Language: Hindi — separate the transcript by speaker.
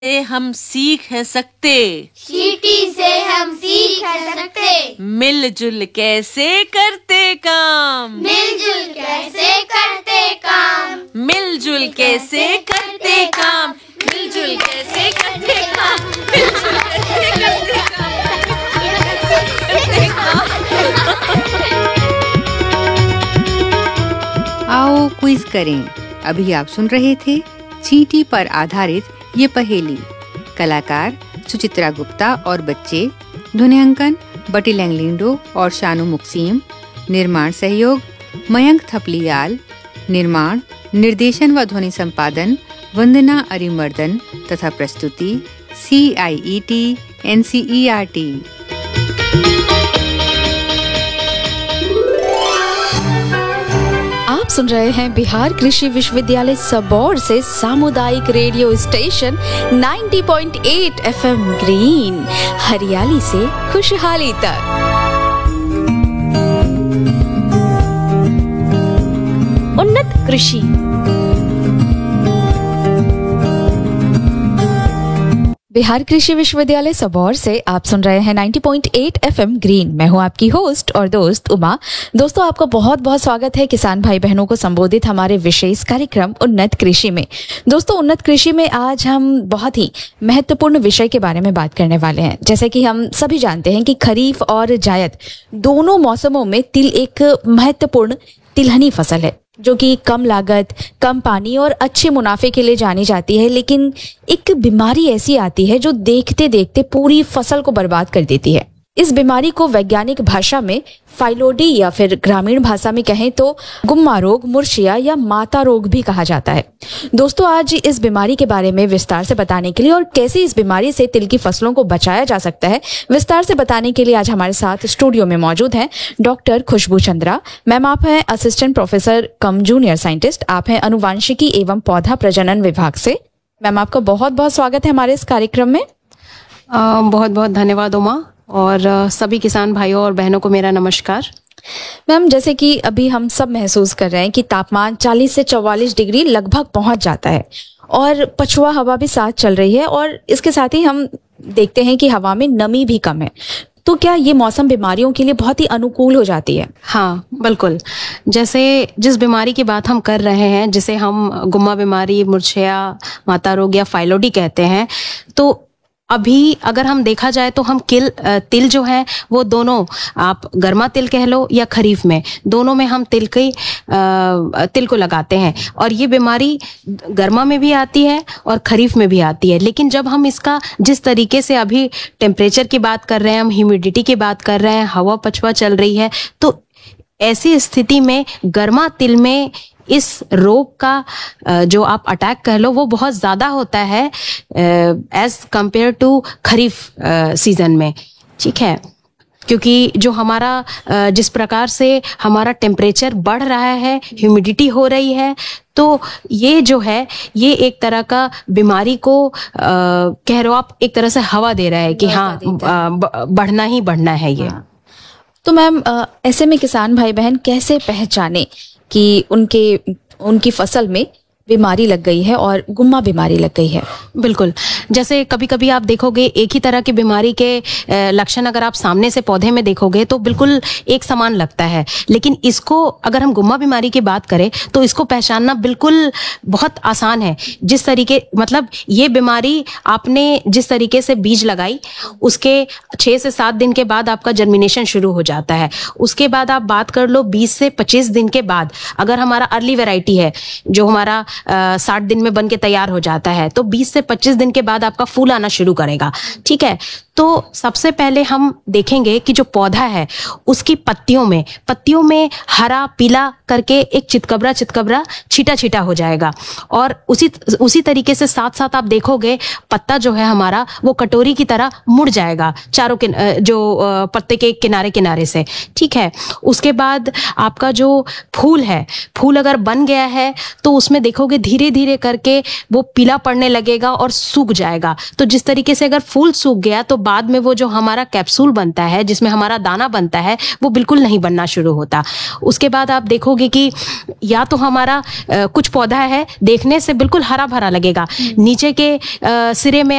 Speaker 1: से हम सीख सकते,
Speaker 2: चींटी से हम सीख सकते,
Speaker 1: मिलजुल कैसे करते काम,
Speaker 2: मिलजुल कैसे करते काम,
Speaker 1: मिलजुल कैसे करते काम, मिलजुल कैसे करते काम, मिलजुल कैसे करते काम।
Speaker 3: आओ क्विज करें। अभी आप सुन रहे थे चींटी पर आधारित ये पहेली। कलाकार सुचित्रा गुप्ता और बच्चे, ध्वनियांकन बटी लैंगलिंडो और शानू मुक्सीम, निर्माण सहयोग मयंक थपलियाल, निर्माण निर्देशन व ध्वनि संपादन वंदना अरिमर्दन तथा प्रस्तुति CIET NCERT।
Speaker 4: आप सुन रहे हैं बिहार कृषि विश्वविद्यालय सबौर से सामुदायिक रेडियो स्टेशन 90.8 FM ग्रीन, हरियाली से खुशहाली तक। उन्नत कृषि। बिहार कृषि विश्वविद्यालय सबौर से आप सुन रहे हैं 90.8 FM ग्रीन। मैं हूं आपकी होस्ट और दोस्त उमा। दोस्तों, आपका बहुत बहुत स्वागत है किसान भाई बहनों को संबोधित हमारे विशेष कार्यक्रम उन्नत कृषि में। दोस्तों, उन्नत कृषि में आज हम बहुत ही महत्वपूर्ण विषय के बारे में बात करने वाले हैं। जैसे कि हम सभी जानते हैं कि खरीफ और जायद दोनों मौसमों में तिल एक महत्वपूर्ण तिलहनी फसल है, जो कि कम लागत, कम पानी और अच्छे मुनाफे के लिए जानी जाती है। लेकिन एक बीमारी ऐसी आती है जो देखते देखते पूरी फसल को बर्बाद कर देती है। इस बीमारी को वैज्ञानिक भाषा में फाइलोडी या फिर ग्रामीण भाषा में कहें तो गुम्मा रोग, मुर्शिया या माता रोग भी कहा जाता है। दोस्तों, आज इस बीमारी के बारे में विस्तार से बताने के लिए और कैसे इस बीमारी से तिल की फसलों को बचाया जा सकता है, विस्तार से बताने के लिए आज हमारे साथ स्टूडियो में मौजूद हैं डॉक्टर खुशबू चंद्रा। मैम, आप हैं असिस्टेंट प्रोफेसर कम जूनियर साइंटिस्ट, आप हैं अनुवांशिकी एवं पौधा प्रजनन विभाग से। मैम, आपका बहुत बहुत स्वागत है हमारे इस कार्यक्रम में।
Speaker 5: बहुत बहुत धन्यवाद उमा, और सभी किसान भाइयों और बहनों को मेरा नमस्कार।
Speaker 4: मैम, जैसे कि अभी हम सब महसूस कर रहे हैं कि तापमान 40 से 44 डिग्री लगभग पहुंच जाता है और पछुआ हवा भी साथ चल रही है, और इसके साथ ही हम देखते हैं कि हवा में नमी भी कम है। तो क्या ये मौसम बीमारियों के लिए बहुत ही अनुकूल हो जाती है?
Speaker 5: हाँ, बिल्कुल। जैसे जिस बीमारी की बात हम कर रहे हैं, जिसे हम गुम्मा बीमारी, मुर्शिया, माता रोग या फाइलोडी कहते हैं, तो अभी अगर हम देखा जाए तो हम तिल जो है वो दोनों, आप गर्मा तिल कह लो या खरीफ में, दोनों में हम तिल को लगाते हैं। और ये बीमारी गर्मा में भी आती है और खरीफ में भी आती है। लेकिन जब हम इसका जिस तरीके से अभी टेम्परेचर की बात कर रहे हैं, हम ह्यूमिडिटी की बात कर रहे हैं, हवा पछुआ चल रही है, तो ऐसी स्थिति में गर्मा तिल में इस रोग का जो आप अटैक कह लो वो बहुत ज़्यादा होता है as compare to kharif season में। ठीक है, क्योंकि जो हमारा जिस प्रकार से हमारा टेम्परेचर बढ़ रहा है, ह्यूमिडिटी हो रही है, तो ये जो है ये एक तरह का बीमारी को कह रहे हो आप, एक तरह से हवा दे रहा है कि हाँ बढ़ना ही बढ़ना है ये।
Speaker 4: हाँ। तो मैम, ऐसे में किसान भाई बहन कैसे पहचाने कि उनकी फसल में बीमारी लग गई है और गुम्मा बीमारी लग गई है?
Speaker 5: बिल्कुल, जैसे कभी कभी आप देखोगे एक ही तरह की बीमारी के लक्षण अगर आप सामने से पौधे में देखोगे तो बिल्कुल एक समान लगता है। लेकिन इसको अगर हम गुम्मा बीमारी की बात करें तो इसको पहचानना बिल्कुल बहुत आसान है। जिस तरीके, मतलब ये बीमारी आपने जिस तरीके से बीज लगाई, उसके 6 से 7 दिन के बाद आपका जर्मिनेशन शुरू हो जाता है। उसके बाद आप बात कर लो 20 से 25 दिन के बाद, अगर हमारा अर्ली वैरायटी है जो हमारा 60 दिन में बन के तैयार हो जाता है, तो 20 से 25 दिन के बाद आपका फूल आना शुरू करेगा। ठीक है, तो सबसे पहले हम देखेंगे कि जो पौधा है उसकी पत्तियों में हरा पीला करके एक चितकबरा छीटा छीटा हो जाएगा। और उसी तरीके से साथ साथ आप देखोगे पत्ता जो है हमारा वो कटोरी की तरह मुड़ जाएगा चारों जो पत्ते के किनारे से। ठीक है, उसके बाद आपका जो फूल है, फूल अगर बन गया है तो उसमें देखो देखोगे धीरे धीरे करके वो पीला पड़ने लगेगा और सूख जाएगा। तो जिस तरीके से अगर फूल सूख गया तो बाद में वो जो हमारा कैप्सूल बनता है, जिसमें हमारा दाना बनता है, वो बिल्कुल नहीं बनना शुरू होता। उसके बाद आप देखोगे कि या तो हमारा कुछ पौधा है देखने से बिल्कुल हरा भरा लगेगा, नीचे के सिरे में